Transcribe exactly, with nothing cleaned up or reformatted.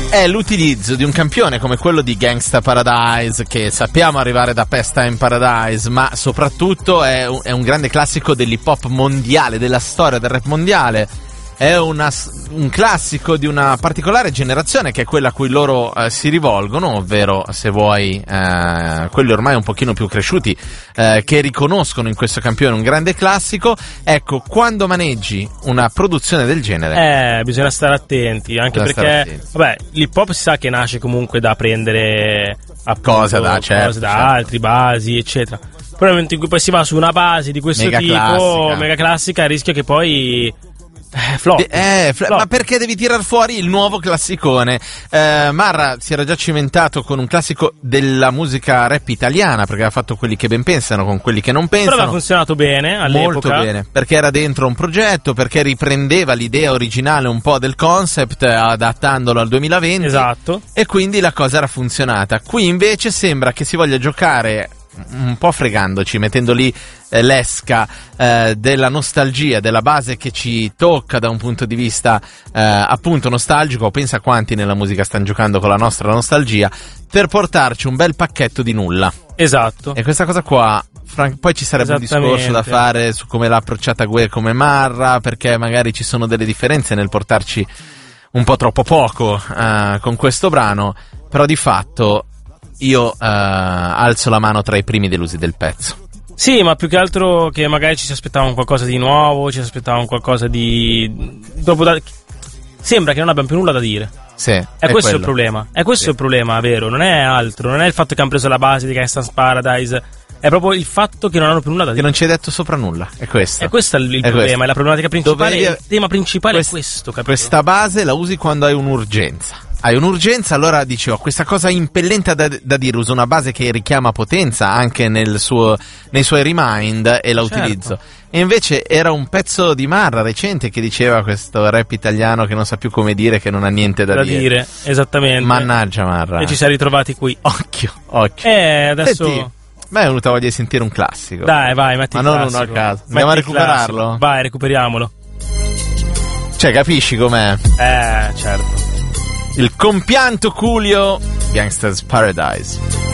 è l'utilizzo di un campione come quello di Gangsta Paradise, che sappiamo arrivare da Pastime Paradise, ma soprattutto è un, è un grande classico dell'hip hop mondiale, della storia del rap mondiale. È una, un classico di una particolare generazione, che è quella a cui loro eh, si rivolgono, ovvero, se vuoi, eh, quelli ormai un pochino più cresciuti, eh, che riconoscono in questo campione un grande classico. Ecco, quando maneggi una produzione del genere, eh, bisogna stare attenti, anche bisogna perché attenti. Vabbè, l'hip hop si sa che nasce comunque da prendere appunto, Cose da, certo, cose da certo. altri, basi, eccetera. Però nel momento in cui poi si va su una base di questo Mega tipo, classica. mega classica, il rischio che poi Eh, flop. Eh, fl- Flop. ma perché devi tirar fuori il nuovo classicone? Eh, Marra si era già cimentato con un classico della musica rap italiana, perché ha fatto Quelli che ben pensano con Quelli che non pensano. Però aveva funzionato bene all'epoca. Molto bene, perché era dentro un progetto, perché riprendeva l'idea originale un po' del concept, adattandolo al duemilaventi. Esatto. E quindi la cosa era funzionata. Qui invece sembra che si voglia giocare un po' fregandoci, mettendo lì eh, l'esca eh, della nostalgia, della base che ci tocca da un punto di vista eh, appunto nostalgico. Pensa quanti nella musica stanno giocando con la nostra nostalgia, per portarci un bel pacchetto di nulla. Esatto. E questa cosa qua, Fran- poi ci sarebbe un discorso da fare su come l'ha approcciata Gue come Marra, perché magari ci sono delle differenze nel portarci un po' troppo poco eh, con questo brano, però di fatto io uh, alzo la mano tra i primi delusi del pezzo. Sì, ma più che altro che magari ci si aspettava qualcosa di nuovo, ci si aspettava qualcosa di... Dopo da... Sembra che non abbiamo più nulla da dire. Sì, è, è questo quello. il problema. È questo sì. il problema, vero? Non è altro. Non è il fatto che hanno preso la base di Gangsta's Paradise. È proprio il fatto che non hanno più nulla da dire. Che non ci hai detto sopra nulla. È questo. È questo il, il è problema, questo. è la problematica principale. Dovevi... Il tema principale quest... è questo, capito? Questa base la usi quando hai un'urgenza. Hai un'urgenza, allora dici, oh, questa cosa impellente da, da dire, uso una base che richiama potenza anche nel suo, nei suoi remind e la certo. utilizzo. E invece era un pezzo di Marra recente che diceva questo rap italiano che non sa più come dire, che non ha niente da, da dire. dire. Esattamente. Mannaggia Marra. E ci siamo ritrovati qui. Occhio, occhio. Eh, adesso... Senti, ma è venuta voglia di sentire un classico. Dai, vai, metti Ma il non classico. uno a caso. Metti Andiamo a il recuperarlo? classico. Vai, recuperiamolo. Cioè, capisci com'è? Eh, certo. Il compianto Coolio, Gangsta's Paradise.